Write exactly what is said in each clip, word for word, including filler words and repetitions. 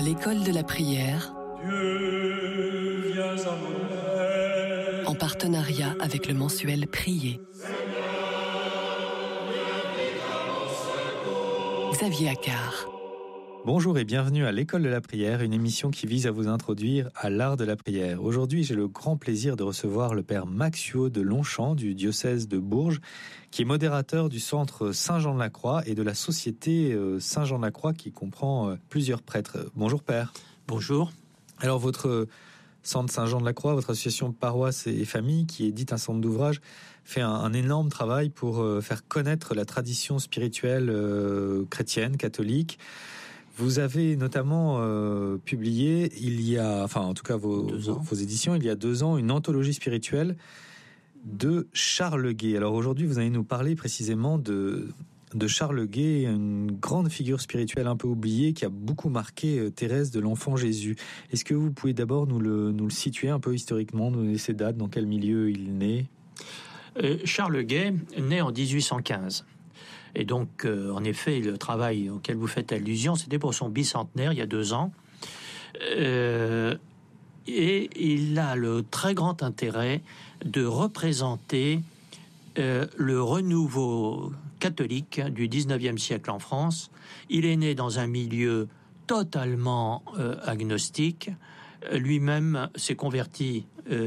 l'école de la prière, Dieu, viens à mon aide. En partenariat avec le mensuel Prier. Xavier Accard. Bonjour et bienvenue à l'école de la prière, une émission qui vise à vous introduire à l'art de la prière. Aujourd'hui, j'ai le grand plaisir de recevoir le père Maxio de Longchamp du diocèse de Bourges, qui est modérateur du centre Saint-Jean-de-la-Croix et de la société Saint-Jean-de-la-Croix qui comprend plusieurs prêtres. Bonjour père. Bonjour. Alors votre centre Saint-Jean-de-la-Croix, votre association paroisse et famille, qui édite un centre d'ouvrages, fait un, un énorme travail pour faire connaître la tradition spirituelle euh, chrétienne, catholique. Vous avez notamment euh, publié, il y a, enfin en tout cas vos, vos, vos éditions, il y a deux ans, une anthologie spirituelle de Charles Guay. Alors aujourd'hui, vous allez nous parler précisément de, de Charles Guay, une grande figure spirituelle un peu oubliée qui a beaucoup marqué euh, Thérèse de l'Enfant Jésus. Est-ce que vous pouvez d'abord nous le, nous le situer un peu historiquement, nous donner ses dates, dans quel milieu il est né ? euh, Charles Guay naît en dix-huit cent quinze. Et donc, euh, en effet, le travail auquel vous faites allusion, c'était pour son bicentenaire, il y a deux ans. Euh, et il a le très grand intérêt de représenter euh, le renouveau catholique du dix-neuvième siècle en France. Il est né dans un milieu totalement euh, agnostique. Lui-même s'est converti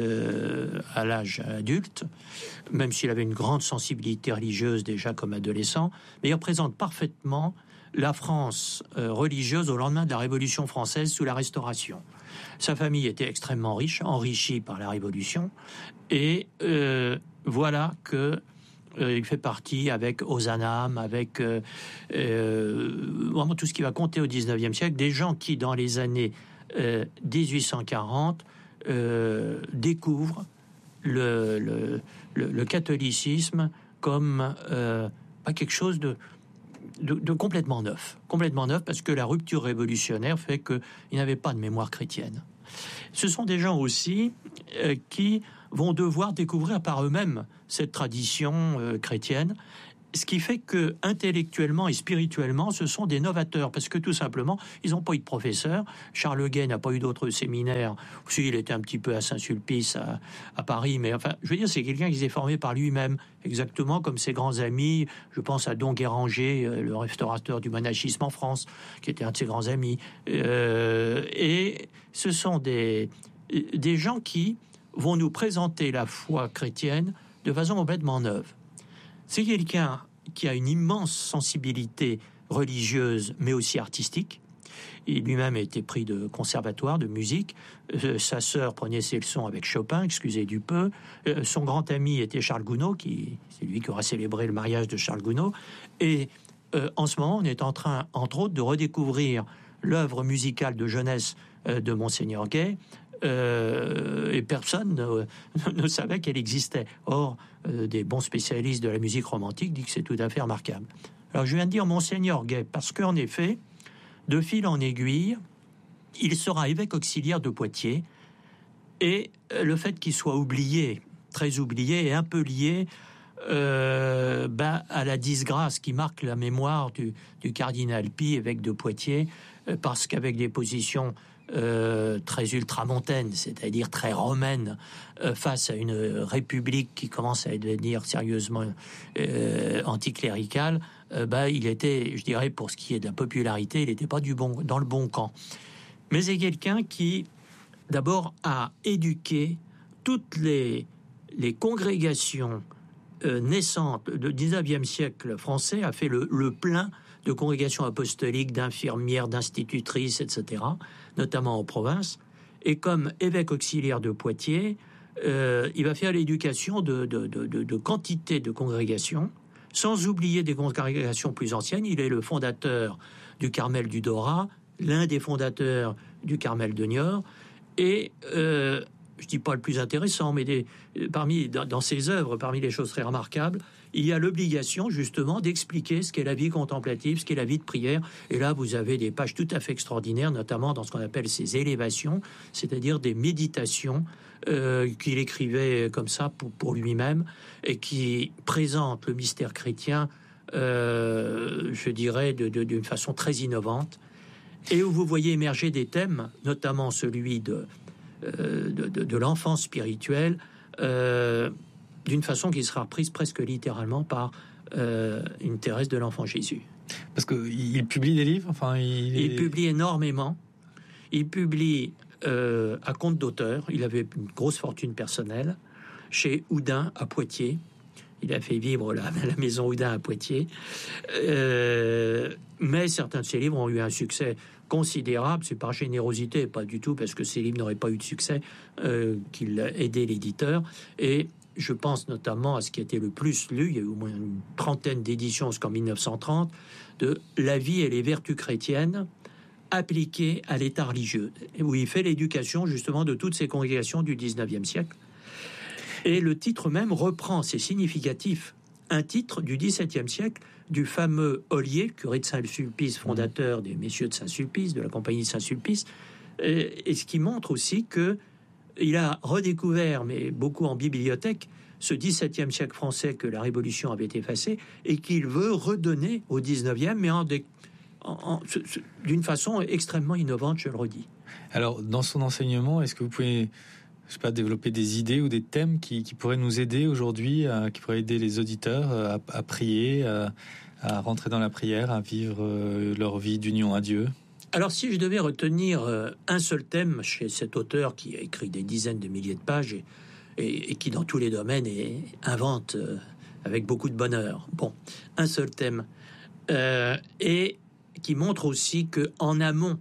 euh, à l'âge adulte, même s'il avait une grande sensibilité religieuse déjà comme adolescent, mais il représente parfaitement la France euh, religieuse au lendemain de la Révolution française sous la Restauration. Sa famille était extrêmement riche, enrichie par la Révolution, et euh, voilà que Euh, il fait partie avec Ozanam, avec euh, euh, vraiment tout ce qui va compter au dix-neuvième siècle, des gens qui, dans les années euh, dix-huit cent quarante, euh, découvrent le, le, le, le catholicisme comme euh, pas quelque chose de, de, de complètement neuf. Complètement neuf parce que la rupture révolutionnaire fait qu'ils n'avaient pas de mémoire chrétienne. Ce sont des gens aussi euh, qui vont devoir découvrir par eux-mêmes cette tradition euh, chrétienne, ce qui fait que intellectuellement et spirituellement, ce sont des novateurs, parce que tout simplement, ils n'ont pas eu de professeur. Charles Guay n'a pas eu d'autres séminaires. Si, il était un petit peu à Saint-Sulpice, à, à Paris, mais enfin, je veux dire, c'est quelqu'un qui s'est formé par lui-même, exactement comme ses grands amis. Je pense à Don Guéranger, le restaurateur du monachisme en France, qui était un de ses grands amis. Euh, et ce sont des, des gens qui vont nous présenter la foi chrétienne de façon complètement neuve. C'est quelqu'un qui a une immense sensibilité religieuse, mais aussi artistique. Il lui-même a été pris de conservatoire de musique. Euh, sa sœur prenait ses leçons avec Chopin, excusez du peu. Euh, son grand ami était Charles Gounod, qui, c'est lui qui aura célébré le mariage de Charles Gounod. Et euh, en ce moment, on est en train, entre autres, de redécouvrir l'œuvre musicale de jeunesse euh, de Monseigneur Guay. Euh, et personne ne, ne savait qu'elle existait. Or, euh, des bons spécialistes de la musique romantique disent que c'est tout à fait remarquable. Alors, je viens de dire Monseigneur Guay parce qu'en effet, de fil en aiguille, il sera évêque auxiliaire de Poitiers, et le fait qu'il soit oublié, très oublié, et un peu lié euh, ben, à la disgrâce qui marque la mémoire du, du cardinal Pie, évêque de Poitiers, euh, parce qu'avec des positions Euh, très ultramontaine, c'est-à-dire très romaine, euh, face à une république qui commence à devenir sérieusement euh, anticléricale, euh, bah, il était, je dirais, pour ce qui est de la popularité, il n'était pas du bon, dans le bon camp. Mais c'est quelqu'un qui, d'abord, a éduqué toutes les, les congrégations euh, naissantes du dix-neuvième siècle français, a fait le, le plein de congrégations apostoliques, d'infirmières, d'institutrices, et cetera, notamment en province. Et comme évêque auxiliaire de Poitiers, euh, il va faire l'éducation de, de, de, de, de quantité de congrégations, sans oublier des congrégations plus anciennes. Il est le fondateur du Carmel du Dorat, l'un des fondateurs du Carmel de Niort, et euh, je dis pas le plus intéressant, mais des, parmi dans, dans ses œuvres, parmi les choses très remarquables, il y a l'obligation justement d'expliquer ce qu'est la vie contemplative, ce qu'est la vie de prière. Et là, vous avez des pages tout à fait extraordinaires, notamment dans ce qu'on appelle ses élévations, c'est-à-dire des méditations euh, qu'il écrivait comme ça pour, pour lui-même et qui présentent le mystère chrétien, euh, je dirais, de, de, d'une façon très innovante. et où vous voyez émerger des thèmes, notamment celui de, euh, de, de, de l'enfance spirituelle, euh, d'une façon qui sera prise presque littéralement par euh, une Thérèse de l'Enfant Jésus. Parce qu'il publie des livres, enfin, il, est... il publie énormément. Il publie euh, à compte d'auteur. Il avait une grosse fortune personnelle chez Houdin à Poitiers. Il a fait vivre la, la maison Houdin à Poitiers. Euh, mais certains de ses livres ont eu un succès considérable. C'est par générosité, pas du tout parce que ces livres n'auraient pas eu de succès euh, qu'il aidait l'éditeur. Et je pense notamment à ce qui a été le plus lu. Il y a eu au moins une trentaine d'éditions jusqu'en mille neuf cent trente de La vie et les vertus chrétiennes appliquées à l'état religieux, où il fait l'éducation justement de toutes ces congrégations du dix-neuvième siècle. Et le titre même reprend, c'est significatif, un titre du dix-septième siècle du fameux Ollier, curé de Saint-Sulpice, fondateur des Messieurs de Saint-Sulpice, de la compagnie de Saint-Sulpice, et, et ce qui montre aussi que il a redécouvert, mais beaucoup en bibliothèque, ce dix-septième siècle français que la Révolution avait effacé et qu'il veut redonner au dix-neuvième, mais en, en, en, d'une façon extrêmement innovante, je le redis. Alors, dans son enseignement, est-ce que vous pouvez, je sais pas, développer des idées ou des thèmes qui, qui pourraient nous aider aujourd'hui, à, qui pourraient aider les auditeurs à, à prier, à, à rentrer dans la prière, à vivre euh, leur vie d'union à Dieu? Alors, si je devais retenir euh, un seul thème chez cet auteur qui a écrit des dizaines de milliers de pages et, et, et qui, dans tous les domaines, et, invente euh, avec beaucoup de bonheur. Bon, un seul thème. Euh, et qui montre aussi qu'en amont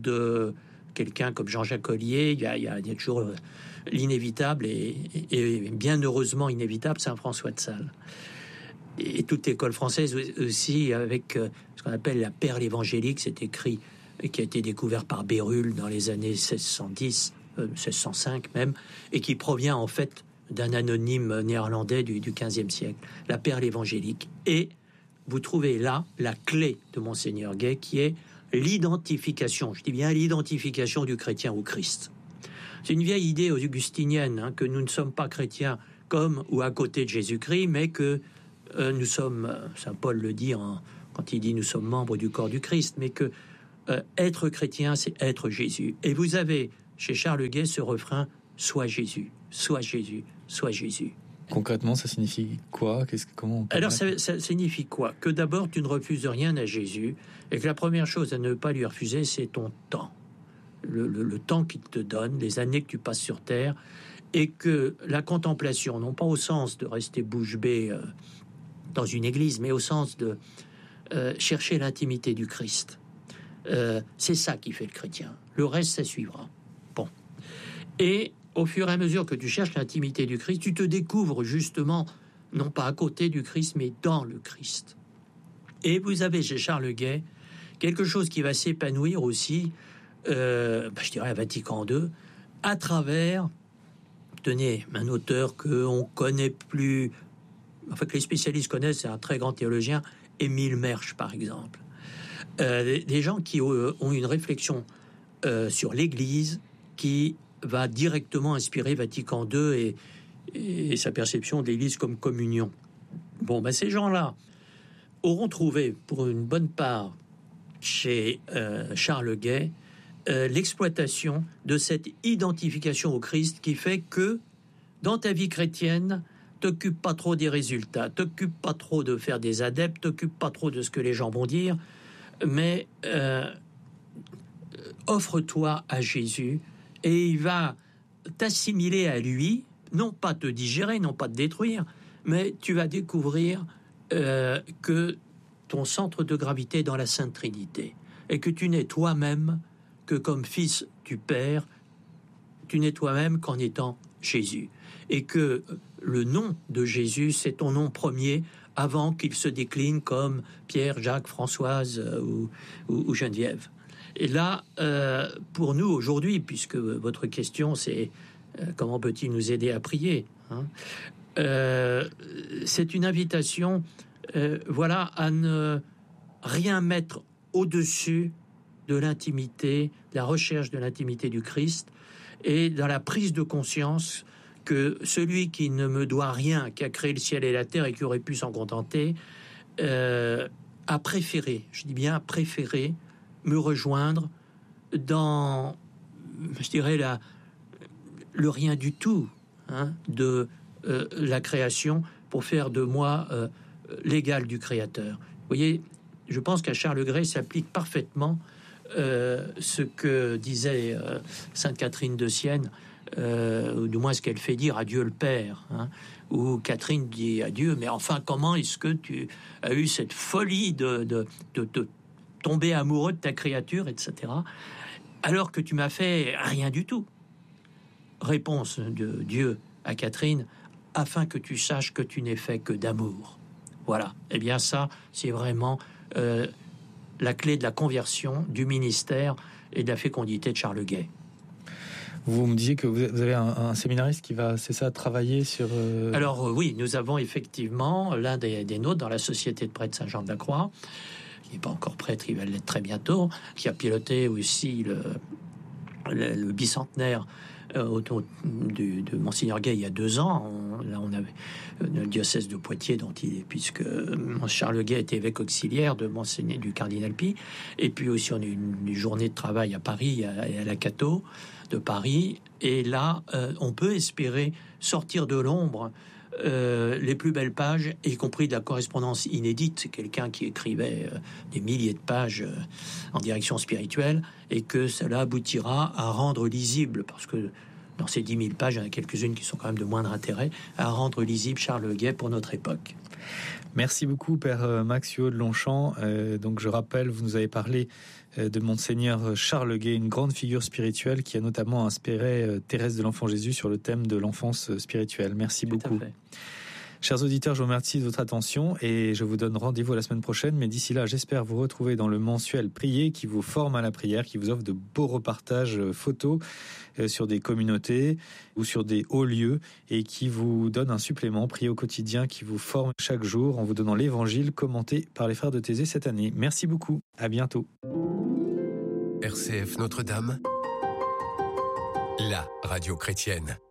de quelqu'un comme Jean-Jacques Ollier, il y a, il y a, il y a toujours euh, l'inévitable et, et, et bien heureusement inévitable, Saint François de Sales. Et, et toute l'école française aussi, avec euh, ce qu'on appelle la perle évangélique, c'est écrit et qui a été découvert par Bérulle dans les années seize cent dix, euh, seize cent cinq même, et qui provient en fait d'un anonyme néerlandais du, du quinzième siècle, la perle évangélique. Et vous trouvez là la clé de Monseigneur Gay, qui est l'identification, je dis bien l'identification du chrétien au Christ. C'est une vieille idée augustinienne, hein, que nous ne sommes pas chrétiens comme ou à côté de Jésus-Christ, mais que euh, nous sommes, Saint Paul le dit en, quand il dit nous sommes membres du corps du Christ, mais que Euh, être chrétien, c'est être Jésus. Et vous avez chez Charles Gay ce refrain « Sois Jésus, sois Jésus, sois Jésus ». Concrètement, ça signifie quoi? Qu'est-ce que, comment on peut Alors, mettre... ça, ça signifie quoi? Que d'abord, tu ne refuses rien à Jésus et que la première chose à ne pas lui refuser, c'est ton temps. Le, le, le temps qu'il te donne, les années que tu passes sur terre, et que la contemplation, non pas au sens de rester bouche bée euh, dans une église, mais au sens de euh, chercher l'intimité du Christ. Euh, c'est ça qui fait le chrétien. Le reste, ça suivra. Bon. Et au fur et à mesure que tu cherches l'intimité du Christ, tu te découvres justement, non pas à côté du Christ, mais dans le Christ. Et vous avez chez Charles Gay quelque chose qui va s'épanouir aussi, euh, bah, je dirais à Vatican deux, à travers, tenez, un auteur qu'on connaît plus, enfin que les spécialistes connaissent, c'est un très grand théologien, Émile Mersch, par exemple. Euh, des gens qui euh, ont une réflexion euh, sur l'Église qui va directement inspirer Vatican deux et, et sa perception de l'Église comme communion. Bon, ben ces gens-là auront trouvé, pour une bonne part, chez euh, Charles Gay, euh, l'exploitation de cette identification au Christ qui fait que, dans ta vie chrétienne, t'occupe pas trop des résultats, t'occupe pas trop de faire des adeptes, t'occupe pas trop de ce que les gens vont dire, mais euh, offre-toi à Jésus et il va t'assimiler à lui, non pas te digérer, non pas te détruire, mais tu vas découvrir euh, que ton centre de gravité est dans la Sainte Trinité et que tu n'es toi-même que comme fils du Père, tu n'es toi-même qu'en étant Jésus et que le nom de Jésus, c'est ton nom premier avant qu'il se décline comme Pierre, Jacques, Françoise euh, ou, ou, ou Geneviève. Et là, euh, pour nous aujourd'hui, puisque votre question c'est euh, comment peut-il nous aider à prier, hein, euh, c'est une invitation, euh, voilà, à ne rien mettre au-dessus de l'intimité, de la recherche de l'intimité du Christ, et dans la prise de conscience que celui qui ne me doit rien, qui a créé le ciel et la terre et qui aurait pu s'en contenter, euh, a préféré, je dis bien préféré, me rejoindre dans, je dirais, la, le rien du tout hein, de euh, la création pour faire de moi euh, l'égal du créateur. Vous voyez, je pense qu'à Charles Gray s'applique parfaitement euh, ce que disait euh, Sainte Catherine de Sienne, euh, ou du moins ce qu'elle fait dire à Dieu le Père, hein, où Catherine dit à Dieu, mais enfin, comment est-ce que tu as eu cette folie de, de, de, de tomber amoureux de ta créature, et cetera, alors que tu m'as fait rien du tout. Réponse de Dieu à Catherine, afin que tu saches que tu n'es fait que d'amour. Voilà. Eh bien ça, c'est vraiment euh, la clé de la conversion, du ministère et de la fécondité de Charles Gay. Vous me disiez que vous avez un, un séminariste qui va, c'est ça, travailler sur... Euh... Alors euh, oui, nous avons effectivement l'un des, des nôtres dans la Société de prêtres Saint-Jean-de-la-Croix, qui n'est pas encore prêtre, il va l'être très bientôt, qui a piloté aussi le, le, le bicentenaire euh, autour du, de Monseigneur Gay il y a deux ans. On, là, on avait le diocèse de Poitiers, dont il est, puisque Charles Gay était évêque auxiliaire de Monseigneur du cardinal Pi. Et puis aussi, on a eu une, une journée de travail à Paris, à, à la Cato de Paris. Et là, euh, on peut espérer sortir de l'ombre Euh, les plus belles pages, y compris de la correspondance inédite. C'est quelqu'un qui écrivait euh, des milliers de pages euh, en direction spirituelle, et que cela aboutira à rendre lisible, parce que dans ces dix mille pages, il y en a quelques-unes qui sont quand même de moindre intérêt, à rendre lisible Charles Gay pour notre époque. Merci beaucoup, Père Max Huot de Longchamp. Euh, donc, je rappelle, vous nous avez parlé euh, de Monseigneur Charles Gay, une grande figure spirituelle qui a notamment inspiré euh, Thérèse de l'Enfant Jésus sur le thème de l'enfance spirituelle. Merci Tout beaucoup. Chers auditeurs, je vous remercie de votre attention et je vous donne rendez-vous la semaine prochaine. Mais d'ici là, j'espère vous retrouver dans le mensuel Prier qui vous forme à la prière, qui vous offre de beaux repartages photos sur des communautés ou sur des hauts lieux et qui vous donne un supplément Prier au quotidien qui vous forme chaque jour en vous donnant l'évangile commenté par les frères de Thésée cette année. Merci beaucoup. À bientôt. R C F Notre-Dame, la radio chrétienne.